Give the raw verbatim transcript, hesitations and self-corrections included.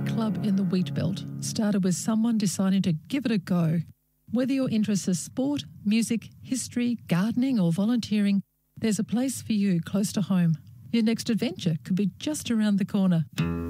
club in the wheat belt started with someone deciding to give it a go. Whether your interests are sport, music, history, gardening or volunteering, there's a place for you close to home. Your next adventure could be just around the corner.